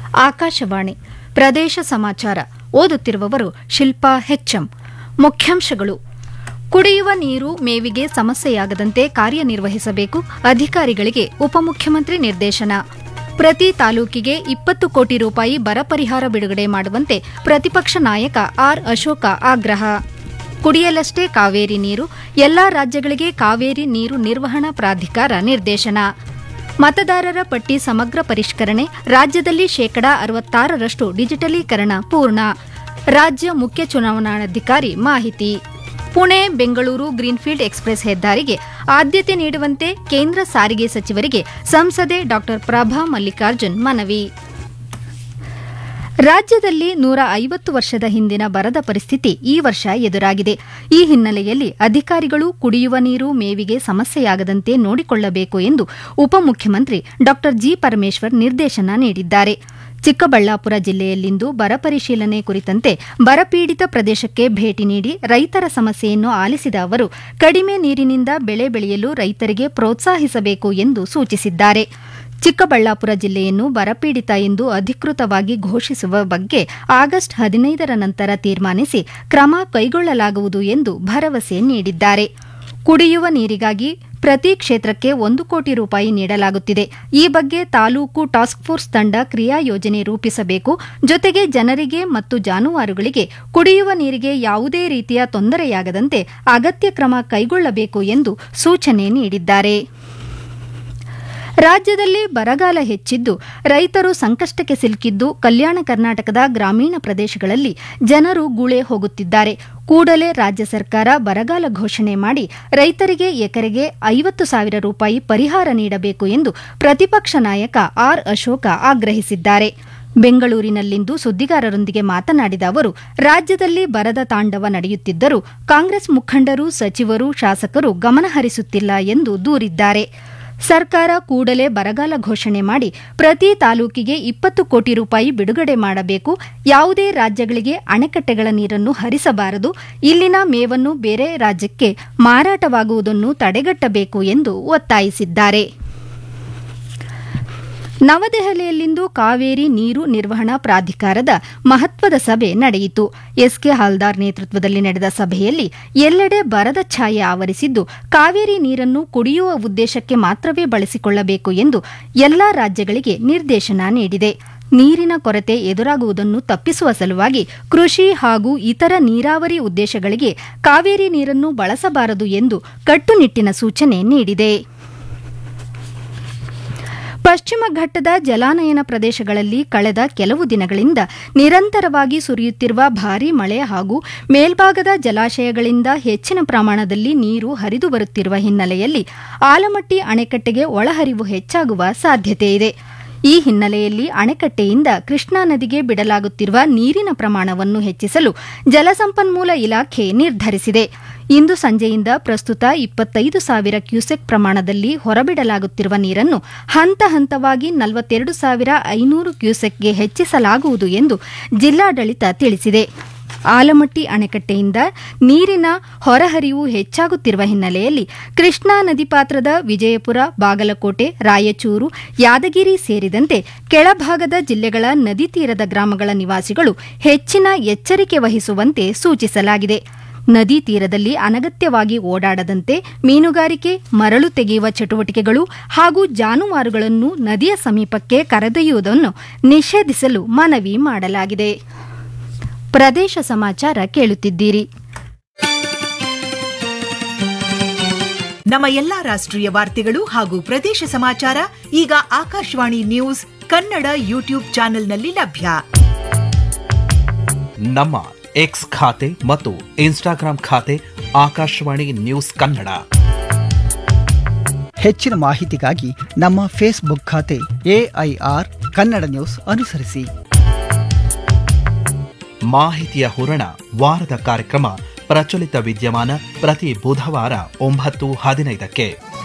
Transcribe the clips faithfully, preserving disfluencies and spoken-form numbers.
ಆಕಾಶವಾಣಿ ಪ್ರದೇಶ ಸಮಾಚಾರ ಓದುತ್ತಿರುವವರು ಶಿಲ್ಪಾ ಹೆಚ್ಎಂ. ಮುಖ್ಯಾಂಶಗಳು: ಕುಡಿಯುವ ನೀರು, ಮೇವಿಗೆ ಸಮಸ್ಯೆಯಾಗದಂತೆ ಕಾರ್ಯನಿರ್ವಹಿಸಬೇಕು, ಅಧಿಕಾರಿಗಳಿಗೆ ಉಪಮುಖ್ಯಮಂತ್ರಿ ನಿರ್ದೇಶನ. ಪ್ರತಿ ತಾಲೂಕಿಗೆ ಇಪ್ಪತ್ತು ಕೋಟಿ ರೂಪಾಯಿ ಬರ ಪರಿಹಾರ ಬಿಡುಗಡೆ ಮಾಡುವಂತೆ ಪ್ರತಿಪಕ್ಷ ನಾಯಕ ಆರ್ ಅಶೋಕ ಆಗ್ರಹ. ಕುಡಿಯಲಷ್ಟೇ ಕಾವೇರಿ ನೀರು, ಎಲ್ಲಾ ರಾಜ್ಯಗಳಿಗೆ ಕಾವೇರಿ ನೀರು ನಿರ್ವಹಣಾ ಪ್ರಾಧಿಕಾರ ನಿರ್ದೇಶನ. ಮತದಾರರ ಪಟ್ಟಿ ಸಮಗ್ರ ಪರಿಷ್ಕರಣೆ, ರಾಜ್ಯದಲ್ಲಿ ಶೇಕಡಾ ಅರವತ್ತಾರರಷ್ಟು ಡಿಜಿಟಲೀಕರಣ ಪೂರ್ಣ. ರಾಜ್ಯ ಮುಖ್ಯ ಚುನಾವಣಾಧಿಕಾರಿ ಮಾಹಿತಿ. ಪುಣೆ ಬೆಂಗಳೂರು ಗ್ರೀನ್ಫೀಲ್ಡ್ ಎಕ್ಸ್ಪ್ರೆಸ್ ಹೆದ್ದಾರಿಗೆ ಆದ್ಯತೆ ನೀಡುವಂತೆ ಕೇಂದ್ರ ಸಾರಿಗೆ ಸಚಿವರಿಗೆ ಸಂಸದೆ ಡಾ ಪ್ರಭಾ ಮಲ್ಲಿಕಾರ್ಜುನ್ ಮನವಿ. ರಾಜ್ಯದಲ್ಲಿ ನೂರ ಐವತ್ತು ವರ್ಷದ ಹಿಂದಿನ ಬರದ ಪರಿಸ್ಥಿತಿ ಈ ವರ್ಷ ಎದುರಾಗಿದೆ. ಈ ಹಿನ್ನೆಲೆಯಲ್ಲಿ ಅಧಿಕಾರಿಗಳು ಕುಡಿಯುವ ನೀರು, ಮೇವಿಗೆ ಸಮಸ್ಯೆಯಾಗದಂತೆ ನೋಡಿಕೊಳ್ಳಬೇಕು ಎಂದು ಉಪಮುಖ್ಯಮಂತ್ರಿ ಡಾ ಜಿ ಪರಮೇಶ್ವರ್ ನಿರ್ದೇಶನ ನೀಡಿದ್ದಾರೆ. ಚಿಕ್ಕಬಳ್ಳಾಪುರ ಜಿಲ್ಲೆಯಲ್ಲಿಂದು ಬರ ಪರಿಶೀಲನೆ ಕುರಿತಂತೆ ಬರಪೀಡಿತ ಪ್ರದೇಶಕ್ಕೆ ಭೇಟಿ ನೀಡಿ ರೈತರ ಸಮಸ್ಯೆಯನ್ನು ಆಲಿಸಿದ ಅವರು, ಕಡಿಮೆ ನೀರಿನಿಂದ ಬೆಳೆ ಬೆಳೆಯಲು ರೈತರಿಗೆ ಪ್ರೋತ್ಸಾಹಿಸಬೇಕು ಎಂದು ಸೂಚಿಸಿದ್ದಾರೆ. ಚಿಕ್ಕಬಳ್ಳಾಪುರ ಜಿಲ್ಲೆಯನ್ನು ಬರಪೀಡಿತ ಎಂದು ಅಧಿಕೃತವಾಗಿ ಘೋಷಿಸುವ ಬಗ್ಗೆ ಆಗಸ್ಟ್ ಹದಿನೈದರ ನಂತರ ತೀರ್ಮಾನಿಸಿ ಕ್ರಮ ಕೈಗೊಳ್ಳಲಾಗುವುದು ಎಂದು ಭರವಸೆ ನೀಡಿದ್ದಾರೆ. ಕುಡಿಯುವ ನೀರಿಗಾಗಿ ಪ್ರತಿ ಕ್ಷೇತ್ರಕ್ಕೆ ಒಂದು ಕೋಟಿ ರೂಪಾಯಿ ನೀಡಲಾಗುತ್ತಿದೆ. ಈ ಬಗ್ಗೆ ತಾಲೂಕು ಟಾಸ್ಕ್ ಫೋರ್ಸ್ ತಂಡ ಕ್ರಿಯಾ ಯೋಜನೆ ರೂಪಿಸಬೇಕು. ಜೊತೆಗೆ ಜನರಿಗೆ ಮತ್ತು ಜಾನುವಾರುಗಳಿಗೆ ಕುಡಿಯುವ ನೀರಿಗೆ ಯಾವುದೇ ರೀತಿಯ ತೊಂದರೆಯಾಗದಂತೆ ಅಗತ್ಯ ಕ್ರಮ ಕೈಗೊಳ್ಳಬೇಕು ಎಂದು ಸೂಚನೆ ನೀಡಿದ್ದಾರೆ. ರಾಜ್ಯದಲ್ಲಿ ಬರಗಾಲ ಹೆಚ್ಚಿದ್ದು, ರೈತರು ಸಂಕಷ್ಟಕ್ಕೆ ಸಿಲುಕಿದ್ದು, ಕಲ್ಯಾಣ ಕರ್ನಾಟಕದ ಗ್ರಾಮೀಣ ಪ್ರದೇಶಗಳಲ್ಲಿ ಜನರು ಗುಳೆ ಹೋಗುತ್ತಿದ್ದಾರೆ. ಕೂಡಲೇ ರಾಜ್ಯ ಸರ್ಕಾರ ಬರಗಾಲ ಘೋಷಣೆ ಮಾಡಿ ರೈತರಿಗೆ ಎಕರೆಗೆ ಐವತ್ತು ಸಾವಿರ ರೂಪಾಯಿ ಪರಿಹಾರ ನೀಡಬೇಕು ಎಂದು ಪ್ರತಿಪಕ್ಷ ನಾಯಕ ಆರ್ ಅಶೋಕ ಆಗ್ರಹಿಸಿದ್ದಾರೆ. ಬೆಂಗಳೂರಿನಲ್ಲಿಂದು ಸುದ್ದಿಗಾರರೊಂದಿಗೆ ಮಾತನಾಡಿದ ಅವರು, ರಾಜ್ಯದಲ್ಲಿ ಬರದ ತಾಂಡವ ನಡೆಯುತ್ತಿದ್ದರೂ ಕಾಂಗ್ರೆಸ್ ಮುಖಂಡರು, ಸಚಿವರು, ಶಾಸಕರು ಗಮನಹರಿಸುತ್ತಿಲ್ಲ ಎಂದು ದೂರಿದ್ದಾರೆ. ಸರ್ಕಾರ ಕೂಡಲೇ ಬರಗಾಲ ಘೋಷಣೆ ಮಾಡಿ ಪ್ರತಿ ತಾಲೂಕಿಗೆ ಇಪ್ಪತ್ತು ಕೋಟಿ ರೂಪಾಯಿ ಬಿಡುಗಡೆ ಮಾಡಬೇಕು. ಯಾವುದೇ ರಾಜ್ಯಗಳಿಗೆ ಅಣೆಕಟ್ಟೆಗಳ ನೀರನ್ನು ಹರಿಸಬಾರದು. ಇಲ್ಲಿನ ಮೇವನ್ನು ಬೇರೆ ರಾಜ್ಯಕ್ಕೆ ಮಾರಾಟವಾಗುವುದನ್ನು ತಡೆಗಟ್ಟಬೇಕು ಎಂದು ಒತ್ತಾಯಿಸಿದ್ದಾರೆ. ನವದೆಹಲಿಯಲ್ಲಿಂದು ಕಾವೇರಿ ನೀರು ನಿರ್ವಹಣಾ ಪ್ರಾಧಿಕಾರದ ಮಹತ್ವದ ಸಭೆ ನಡೆಯಿತು. ಎಸ್ಕೆ ಹಾಲ್ದಾರ್ ನೇತೃತ್ವದಲ್ಲಿ ನಡೆದ ಸಭೆಯಲ್ಲಿ ಎಲ್ಲೆಡೆ ಬರದ ಛಾಯೆ ಆವರಿಸಿದ್ದು, ಕಾವೇರಿ ನೀರನ್ನು ಕುಡಿಯುವ ಉದ್ದೇಶಕ್ಕೆ ಮಾತ್ರವೇ ಬಳಸಿಕೊಳ್ಳಬೇಕು ಎಂದು ಎಲ್ಲಾ ರಾಜ್ಯಗಳಿಗೆ ನಿರ್ದೇಶನ ನೀಡಿದೆ. ನೀರಿನ ಕೊರತೆ ಎದುರಾಗುವುದನ್ನು ತಪ್ಪಿಸುವ ಸಲುವಾಗಿ ಕೃಷಿ ಹಾಗೂ ಇತರ ನೀರಾವರಿ ಉದ್ದೇಶಗಳಿಗೆ ಕಾವೇರಿ ನೀರನ್ನು ಬಳಸಬಾರದು ಎಂದು ಕಟ್ಟುನಿಟ್ಟಿನ ಸೂಚನೆ ನೀಡಿದೆ. ಪಶ್ಚಿಮ ಘಟ್ಟದ ಜಲಾನಯನ ಪ್ರದೇಶಗಳಲ್ಲಿ ಕಳೆದ ಕೆಲವು ದಿನಗಳಿಂದ ನಿರಂತರವಾಗಿ ಸುರಿಯುತ್ತಿರುವ ಭಾರೀ ಮಳೆ ಹಾಗೂ ಮೇಲ್ಭಾಗದ ಜಲಾಶಯಗಳಿಂದ ಹೆಚ್ಚಿನ ಪ್ರಮಾಣದಲ್ಲಿ ನೀರು ಹರಿದು ಬರುತ್ತಿರುವ ಹಿನ್ನೆಲೆಯಲ್ಲಿ ಆಲಮಟ್ಟಿ ಅಣೆಕಟ್ಟೆಗೆ ಒಳಹರಿವು ಹೆಚ್ಚಾಗುವ ಸಾಧ್ಯತೆಯಿದೆ. ಈ ಹಿನ್ನೆಲೆಯಲ್ಲಿ ಅಣೆಕಟ್ಟೆಯಿಂದ ಕೃಷ್ಣಾ ನದಿಗೆ ಬಿಡಲಾಗುತ್ತಿರುವ ನೀರಿನ ಪ್ರಮಾಣವನ್ನು ಹೆಚ್ಚಿಸಲು ಜಲಸಂಪನ್ಮೂಲ ಇಲಾಖೆ ನಿರ್ಧರಿಸಿದೆ. ಇಂದು ಸಂಜೆಯಿಂದ ಪ್ರಸ್ತುತ ಇಪ್ಪತ್ತೈದು ಸಾವಿರ ಕ್ಯೂಸೆಕ್ ಪ್ರಮಾಣದಲ್ಲಿ ಹೊರಬಿಡಲಾಗುತ್ತಿರುವ ನೀರನ್ನು ಹಂತ ಹಂತವಾಗಿ ನಲವತ್ತೆರಡು ಸಾವಿರ ಐನೂರು ಕ್ಯೂಸೆಕ್ಗೆ ಹೆಚ್ಚಿಸಲಾಗುವುದು ಎಂದು ಜಿಲ್ಲಾಡಳಿತ ತಿಳಿಸಿದೆ. ಆಲಮಟ್ಟಿ ಅಣೆಕಟ್ಟೆಯಿಂದ ನೀರಿನ ಹೊರಹರಿವು ಹೆಚ್ಚಾಗುತ್ತಿರುವ ಹಿನ್ನೆಲೆಯಲ್ಲಿ ಕೃಷ್ಣಾ ನದಿ ಪಾತ್ರದ ವಿಜಯಪುರ, ಬಾಗಲಕೋಟೆ, ರಾಯಚೂರು, ಯಾದಗಿರಿ ಸೇರಿದಂತೆ ಕೆಳಭಾಗದ ಜಿಲ್ಲೆಗಳ ನದಿ ತೀರದ ಗ್ರಾಮಗಳ ನಿವಾಸಿಗಳು ಹೆಚ್ಚಿನ ಎಚ್ಚರಿಕೆ ವಹಿಸುವಂತೆ ಸೂಚಿಸಲಾಗಿದೆ. ನದಿ ತೀರದಲ್ಲಿ ಅನಗತ್ಯವಾಗಿ ಓಡಾಡದಂತೆ ಮೀನುಗಾರಿಕೆ, ಮರಳು ತೆಗೆಯುವ ಚಟುವಟಿಕೆಗಳು ಹಾಗೂ ಜಾನುವಾರುಗಳನ್ನು ನದಿಯ ಸಮೀಪಕ್ಕೆ ಕರೆದೊಯ್ಯುವುದನ್ನು ನಿಷೇಧಿಸಲು ಮನವಿ ಮಾಡಲಾಗಿದೆ. ಪ್ರದೇಶ ಸಮಾಚಾರ ಕೇಳುತ್ತಿದ್ದೀರಿ. ನಮ್ಮ ಎಲ್ಲಾ ರಾಷ್ಟ್ರೀಯ ವಾರ್ತೆಗಳು ಹಾಗೂ ಪ್ರದೇಶ ಸಮಾಚಾರ ಈಗ ಆಕಾಶವಾಣಿ ನ್ಯೂಸ್ ಕನ್ನಡ ಯೂಟ್ಯೂಬ್ ಚಾನೆಲ್ನಲ್ಲಿ ಲಭ್ಯ. ನಮ್ಮ ಎಕ್ಸ್ ಖಾತೆ ಮತ್ತು ಇನ್ಸ್ಟಾಗ್ರಾಂ ಖಾತೆ ಆಕಾಶವಾಣಿ ನ್ಯೂಸ್ ಕನ್ನಡ. ಹೆಚ್ಚಿನ ಮಾಹಿತಿಗಾಗಿ ನಮ್ಮ ಫೇಸ್ಬುಕ್ ಖಾತೆ ಎಐಆರ್ ಕನ್ನಡ ನ್ಯೂಸ್ ಅನುಸರಿಸಿ. ಮಾಹಿತಿಯ ಹೂರಣ ವಾರದ ಕಾರ್ಯಕ್ರಮ ಪ್ರಚಲಿತ ವಿದ್ಯಮಾನ ಪ್ರತಿ ಬುಧವಾರ ಒಂಬತ್ತು ಹದಿನೈದಕ್ಕೆ.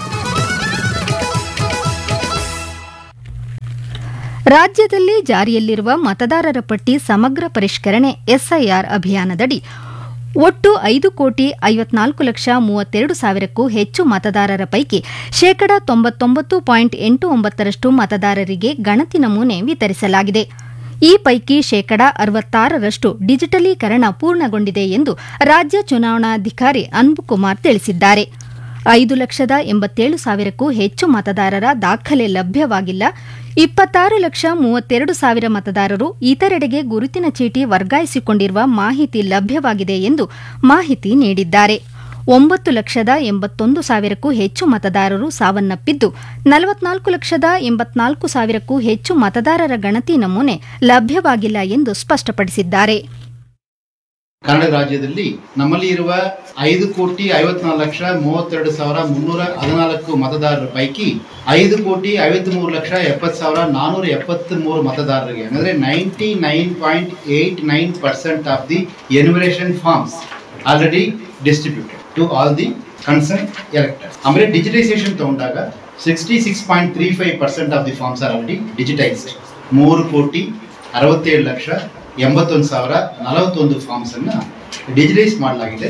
ರಾಜ್ಯದಲ್ಲಿ ಜಾರಿಯಲ್ಲಿರುವ ಮತದಾರರ ಪಟ್ಟಿ ಸಮಗ್ರ ಪರಿಷ್ಕರಣೆ ಎಸ್ಐಆರ್ ಅಭಿಯಾನದಡಿ ಒಟ್ಟು ಐದು ಕೋಟಿ ಐವತ್ನಾಲ್ಕು ಲಕ್ಷ ಮೂವತ್ತೆರಡು ಸಾವಿರಕ್ಕೂ ಹೆಚ್ಚು ಮತದಾರರ ಪೈಕಿ ಶೇಕಡಾ ತೊಂಬತ್ತೊಂಬತ್ತು ಪಾಯಿಂಟ್ ಎಂಟು ಒಂಬತ್ತರಷ್ಟು ಮತದಾರರಿಗೆ ಗಣತಿ ನಮೂನೆ ವಿತರಿಸಲಾಗಿದೆ. ಈ ಪೈಕಿ ಶೇಕಡಾ ಅರವತ್ತಾರರಷ್ಟು ಡಿಜಿಟಲೀಕರಣ ಪೂರ್ಣಗೊಂಡಿದೆ ಎಂದು ರಾಜ್ಯ ಚುನಾವಣಾಧಿಕಾರಿ ಅನ್ಬುಕುಮಾರ್ ತಿಳಿಸಿದ್ದಾರೆ. ಐದು ಲಕ್ಷದ ಎಂಬತ್ತೇಳು ಸಾವಿರಕ್ಕೂ ಹೆಚ್ಚು ಮತದಾರರ ದಾಖಲೆ ಲಭ್ಯವಾಗಿಲ್ಲ. ಇಪ್ಪತ್ತಾರು ಲಕ್ಷ ಮೂವತ್ತೆರಡು ಸಾವಿರ ಮತದಾರರು ಇತರೆಡೆಗೆ ಗುರುತಿನ ಚೀಟಿ ವರ್ಗಾಯಿಸಿಕೊಂಡಿರುವ ಮಾಹಿತಿ ಲಭ್ಯವಾಗಿದೆ ಎಂದು ಮಾಹಿತಿ ನೀಡಿದ್ದಾರೆ. ಒಂಬತ್ತು ಲಕ್ಷದ ಎಂಬತ್ತೊಂದು ಸಾವಿರಕ್ಕೂ ಹೆಚ್ಚು ಮತದಾರರು ಸಾವನ್ನಪ್ಪಿದ್ದು, ನಲವತ್ನಾಲ್ಕು ಲಕ್ಷದ ಎಂಬತ್ನಾಲ್ಕು ಸಾವಿರಕ್ಕೂ ಹೆಚ್ಚು ಮತದಾರರ ಗಣತಿ ನಮೂನೆ ಲಭ್ಯವಾಗಿಲ್ಲ ಎಂದು ಸ್ಪಷ್ಟಪಡಿಸಿದ್ದಾರೆ. ಕರ್ನಾಟಕ ರಾಜ್ಯದಲ್ಲಿ ನಮ್ಮಲ್ಲಿ ಇರುವ ಐದು ಕೋಟಿ ಐವತ್ನಾಲ್ಕು ಲಕ್ಷ ಮೂವತ್ತೆರಡು ಸಾವಿರ ಮುನ್ನೂರ ಹದಿನಾಲ್ಕು ಮತದಾರರ ಪೈಕಿ ಐದು ಕೋಟಿ ಐವತ್ತ್ ಮೂರು ಲಕ್ಷ ಎಪ್ಪತ್ತು ಸಾವಿರ ನಾನೂರ ಎಪ್ಪತ್ತ್ ಮೂರು ಮತದಾರರಿಗೆ ಅಂದರೆ ninety nine point eight nine percent of the enumeration forms already distributed to all the concern electors. ಆಮೇಲೆ ಡಿಜಿಟೈಸೇಷನ್ ತಗೊಂಡಾಗ sixty six point three five percent of the forms are already digitised. ಮೂರು ಕೋಟಿ ಅರವತ್ತೇಳು ಲಕ್ಷ ಎಂಬತ್ತೊಂದು ಸಾವಿರ ನಲವತ್ತೊಂದು ಫಾರ್ಮ್ಸ್ ಅನ್ನ digitise ಮಾಡಲಾಗಿದೆ.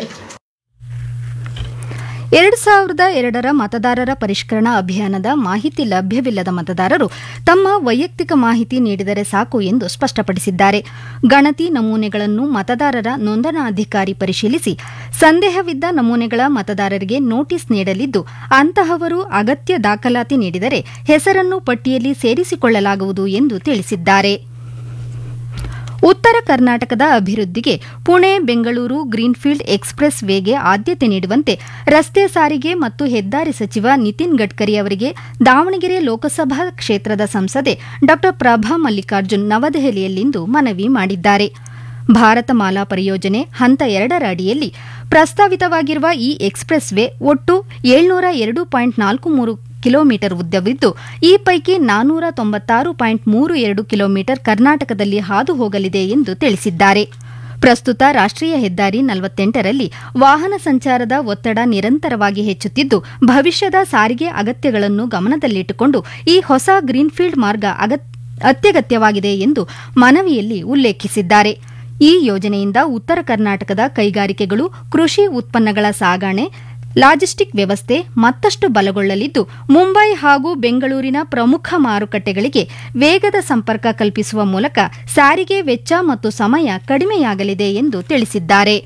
ಎರಡು ಸಾವಿರದ ಎರಡರ ಮತದಾರರ ಪರಿಷ್ಕರಣಾ ಅಭಿಯಾನದ ಮಾಹಿತಿ ಲಭ್ಯವಿಲ್ಲದ ಮತದಾರರು ತಮ್ಮ ವೈಯಕ್ತಿಕ ಮಾಹಿತಿ ನೀಡಿದರೆ ಸಾಕು ಎಂದು ಸ್ಪಷ್ಟಪಡಿಸಿದ್ದಾರೆ. ಗಣತಿ ನಮೂನೆಗಳನ್ನು ಮತದಾರರ ನೋಂದಣಾಧಿಕಾರಿ ಪರಿಶೀಲಿಸಿ ಸಂದೇಹವಿದ್ದ ನಮೂನೆಗಳ ಮತದಾರರಿಗೆ ನೋಟಿಸ್ ನೀಡಲಿದ್ದು, ಅಂತಹವರು ಅಗತ್ಯ ದಾಖಲಾತಿ ನೀಡಿದರೆ ಹೆಸರನ್ನು ಪಟ್ಟಿಯಲ್ಲಿ ಸೇರಿಸಿಕೊಳ್ಳಲಾಗುವುದು ಎಂದು ತಿಳಿಸಿದ್ದಾರೆ. ಉತ್ತರ ಕರ್ನಾಟಕದ ಅಭಿವೃದ್ಧಿಗೆ ಪುಣೆ ಬೆಂಗಳೂರು ಗ್ರೀನ್ಫೀಲ್ಡ್ ಎಕ್ಸ್ಪ್ರೆಸ್ ವೇಗೆ ಆದ್ಯತೆ ನೀಡುವಂತೆ ರಸ್ತೆ ಸಾರಿಗೆ ಮತ್ತು ಹೆದ್ದಾರಿ ಸಚಿವ ನಿತಿನ್ ಗಡ್ಕರಿ ಅವರಿಗೆ ದಾವಣಗೆರೆ ಲೋಕಸಭಾ ಕ್ಷೇತ್ರದ ಸಂಸದೆ ಡಾ ಪ್ರಭಾ ಮಲ್ಲಿಕಾರ್ಜುನ್ ನವದೆಹಲಿಯಲ್ಲಿಂದು ಮನವಿ ಮಾಡಿದ್ದಾರೆ. ಭಾರತ ಮಾಲಾ ಪರಿಯೋಜನೆ ಹಂತ ಎರಡರ ಅಡಿಯಲ್ಲಿ ಪ್ರಸ್ತಾವಿತವಾಗಿರುವ ಈ ಎಕ್ಸ್ಪ್ರೆಸ್ ವೇ ಒಟ್ಟು ಏಳ್ನೂರ ಎರಡು ಪಾಯಿಂಟ್ ನಾಲ್ಕು ಮೂರು ಕಿಲೋಮೀಟರ್ ಉದ್ದವಿದ್ದು, ಈ ಪೈಕಿ ನಾನ್ನೂರ ತೊಂಬತ್ತಾರು ಪಾಯಿಂಟ್ ಮೂರು ಎರಡು ಕಿಲೋಮೀಟರ್ ಕರ್ನಾಟಕದಲ್ಲಿ ಹಾದು ಹೋಗಲಿದೆ ಎಂದು ತಿಳಿಸಿದ್ದಾರೆ. ಪ್ರಸ್ತುತ ರಾಷ್ಟ್ರೀಯ ಹೆದ್ದಾರಿ ನಲವತ್ತೆಂಟರಲ್ಲಿ ವಾಹನ ಸಂಚಾರದ ಒತ್ತಡ ನಿರಂತರವಾಗಿ ಹೆಚ್ಚುತ್ತಿದ್ದು, ಭವಿಷ್ಯದ ಸಾರಿಗೆ ಅಗತ್ಯಗಳನ್ನು ಗಮನದಲ್ಲಿಟ್ಟುಕೊಂಡು ಈ ಹೊಸ ಗ್ರೀನ್ಫೀಲ್ಡ್ ಮಾರ್ಗ ಅತ್ಯಗತ್ಯವಾಗಿದೆ ಎಂದು ಮನವಿಯಲ್ಲಿ ಉಲ್ಲೇಖಿಸಿದ್ದಾರೆ. ಈ ಯೋಜನೆಯಿಂದ ಉತ್ತರ ಕರ್ನಾಟಕದ ಕೈಗಾರಿಕೆಗಳು, ಕೃಷಿ ಉತ್ಪನ್ನಗಳ ಸಾಗಣೆ, ಲಾಜಿಸ್ಟಿಕ್ ವ್ಯವಸ್ಥೆ ಮತ್ತಷ್ಟು ಬಲಗೊಳ್ಳಲಿದ್ದು, ಮುಂಬೈ ಹಾಗೂ ಬೆಂಗಳೂರಿನ ಪ್ರಮುಖ ಮಾರುಕಟ್ಟೆಗಳಿಗೆ ವೇಗದ ಸಂಪರ್ಕ ಕಲ್ಪಿಸುವ ಮೂಲಕ ಸಾರಿಗೆ ವೆಚ್ಚ ಮತ್ತು ಸಮಯ ಕಡಿಮೆಯಾಗಲಿದೆ ಎಂದು ತಿಳಿಸಿದ್ದಾರೆ.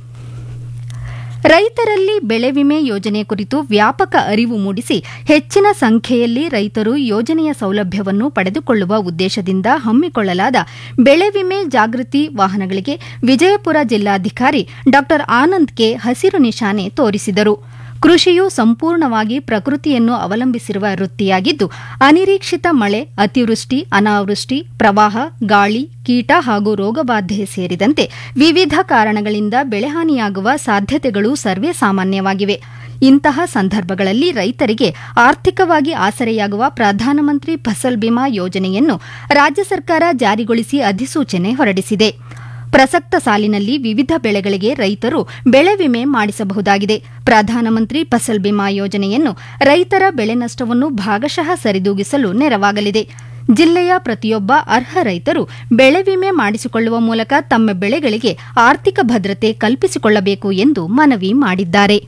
ರೈತರಲ್ಲಿ ಬೆಳೆ ವಿಮೆ ಯೋಜನೆ ಕುರಿತು ವ್ಯಾಪಕ ಅರಿವು ಮೂಡಿಸಿ ಹೆಚ್ಚಿನ ಸಂಖ್ಯೆಯಲ್ಲಿ ರೈತರು ಯೋಜನೆಯ ಸೌಲಭ್ಯವನ್ನು ಪಡೆದುಕೊಳ್ಳುವ ಉದ್ದೇಶದಿಂದ ಹಮ್ಮಿಕೊಳ್ಳಲಾದ ಬೆಳೆ ವಿಮೆ ಜಾಗೃತಿ ವಾಹನಗಳಿಗೆ ವಿಜಯಪುರ ಜಿಲ್ಲಾಧಿಕಾರಿ ಡಾ ಆನಂದ್ ಕೆ ಹಸಿರು ನಿಶಾನೆ ತೋರಿಸಿದರು. ಕೃಷಿಯು ಸಂಪೂರ್ಣವಾಗಿ ಪ್ರಕೃತಿಯನ್ನು ಅವಲಂಬಿಸಿರುವ ವೃತ್ತಿಯಾಗಿದ್ದು, ಅನಿರೀಕ್ಷಿತ ಮಳೆ, ಅತಿವೃಷ್ಟಿ, ಅನಾವೃಷ್ಟಿ, ಪ್ರವಾಹ, ಗಾಳಿ, ಕೀಟ ಹಾಗೂ ರೋಗಬಾಧೆ ಸೇರಿದಂತೆ ವಿವಿಧ ಕಾರಣಗಳಿಂದ ಬೆಳೆಹಾನಿಯಾಗುವ ಸಾಧ್ಯತೆಗಳು ಸರ್ವೇ ಸಾಮಾನ್ಯವಾಗಿವೆ. ಇಂತಹ ಸಂದರ್ಭಗಳಲ್ಲಿ ರೈತರಿಗೆ ಆರ್ಥಿಕವಾಗಿ ಆಸರೆಯಾಗುವ ಪ್ರಧಾನಮಂತ್ರಿ ಫಸಲ್ ಬಿಮಾ ಯೋಜನೆಯನ್ನು ರಾಜ್ಯ ಸರ್ಕಾರ ಜಾರಿಗೊಳಿಸಿ ಅಧಿಸೂಚನೆ ಹೊರಡಿಸಿದೆ. ಪ್ರಸಕ್ತ ಸಾಲಿನಲ್ಲಿ ವಿವಿಧ ಬೆಳೆಗಳಿಗೆ ರೈತರು ಬೆಳೆ ವಿಮೆ ಮಾಡಿಸಬಹುದಾಗಿದೆ. ಪ್ರಧಾನಮಂತ್ರಿ ಫಸಲ್ ಬಿಮಾ ಯೋಜನೆಯನ್ನು ರೈತರ ಬೆಳೆ ನಷ್ಟವನ್ನು ಭಾಗಶಃ ಸರಿದೂಗಿಸಲು ನೆರವಾಗಲಿದೆ. ಜಿಲ್ಲೆಯ ಪ್ರತಿಯೊಬ್ಬ ಅರ್ಹ ರೈತರು ಬೆಳೆ ವಿಮೆ ಮಾಡಿಸಿಕೊಳ್ಳುವ ಮೂಲಕ ತಮ್ಮ ಬೆಳೆಗಳಿಗೆ ಆರ್ಥಿಕ ಭದ್ರತೆ ಕಲ್ಪಿಸಿಕೊಳ್ಳಬೇಕು ಎಂದು ಮನವಿ ಮಾಡಿದ್ದಾರೆ.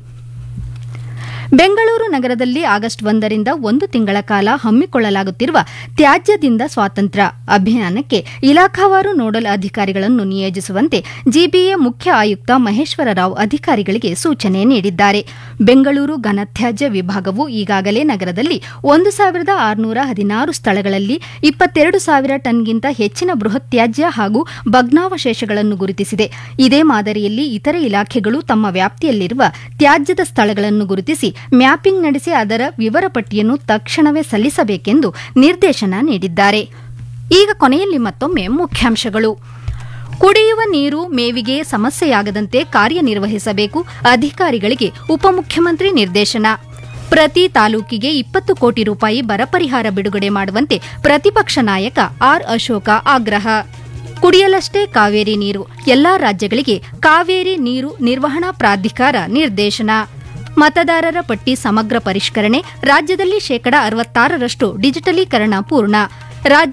ಬೆಂಗಳೂರು ನಗರದಲ್ಲಿ ಆಗಸ್ಟ್ ಒಂದರಿಂದ ಒಂದು ತಿಂಗಳ ಕಾಲ ಹಮ್ಮಿಕೊಳ್ಳಲಾಗುತ್ತಿರುವ ತ್ಯಾಜ್ಯದಿಂದ ಸ್ವಾತಂತ್ರ್ಯ ಅಭಿಯಾನಕ್ಕೆ ಇಲಾಖಾವಾರು ನೋಡಲ್ ಅಧಿಕಾರಿಗಳನ್ನು ನಿಯೋಜಿಸುವಂತೆ ಜಿಬಿಎ ಮುಖ್ಯ ಆಯುಕ್ತ ಮಹೇಶ್ವರ ರಾವ್ ಅಧಿಕಾರಿಗಳಿಗೆ ಸೂಚನೆ ನೀಡಿದ್ದಾರೆ. ಬೆಂಗಳೂರು ಘನತ್ಯಾಜ್ಯ ವಿಭಾಗವು ಈಗಾಗಲೇ ನಗರದಲ್ಲಿ ಒಂದು ಸಾವಿರದ ಆರುನೂರ ಹದಿನಾರು ಸ್ಥಳಗಳಲ್ಲಿ ಇಪ್ಪತ್ತೆರಡು ಸಾವಿರ ಟನ್ಗಿಂತ ಹೆಚ್ಚಿನ ಬೃಹತ್ ತ್ಯಾಜ್ಯ ಹಾಗೂ ಭಗ್ನಾವಶೇಷಗಳನ್ನು ಗುರುತಿಸಿದೆ. ಇದೇ ಮಾದರಿಯಲ್ಲಿ ಇತರೆ ಇಲಾಖೆಗಳು ತಮ್ಮ ವ್ಯಾಪ್ತಿಯಲ್ಲಿರುವ ತ್ಯಾಜ್ಯದ ಸ್ಥಳಗಳನ್ನು ಗುರುತಿಸಿ ಮ್ಯಾಪಿಂಗ್ ನಡೆಸಿ ಅದರ ವಿವರ ಪಟ್ಟಿಯನ್ನು ತಕ್ಷಣವೇ ಸಲ್ಲಿಸಬೇಕೆಂದು ನಿರ್ದೇಶನ ನೀಡಿದ್ದಾರೆ. ಈಗ ಕೊನೆಯಲ್ಲಿ ಮತ್ತೊಮ್ಮೆ ಮುಖ್ಯಾಂಶಗಳು. ಕುಡಿಯುವ ನೀರು, ಮೇವಿಗೆ ಸಮಸ್ಯೆಯಾಗದಂತೆ ಕಾರ್ಯನಿರ್ವಹಿಸಬೇಕು, ಅಧಿಕಾರಿಗಳಿಗೆ ಉಪಮುಖ್ಯಮಂತ್ರಿ ನಿರ್ದೇಶನ. ಪ್ರತಿ ತಾಲೂಕಿಗೆ ಇಪ್ಪತ್ತು ಕೋಟಿ ರೂಪಾಯಿ ಬರ ಪರಿಹಾರ ಬಿಡುಗಡೆ ಮಾಡುವಂತೆ ಪ್ರತಿಪಕ್ಷ ನಾಯಕ ಆರ್ ಅಶೋಕ ಆಗ್ರಹ. ಕುಡಿಯಲಷ್ಟೇ ಕಾವೇರಿ ನೀರು, ಎಲ್ಲಾ ರಾಜ್ಯಗಳಿಗೆ ಕಾವೇರಿ ನೀರು ನಿರ್ವಹಣಾ ಪ್ರಾಧಿಕಾರ ನಿರ್ದೇಶನ. ಮತದಾರರ ಪಟ್ಟಿ ಸಮಗ್ರ ಪರಿಷ್ಕರಣೆ, ರಾಜ್ಯದಲ್ಲಿ ಶೇಕಡಾ ಅರವತ್ತಾರರಷ್ಟು ಡಿಜಿಟಲೀಕರಣ ಪೂರ್ಣ. ರಾಜ್ಯ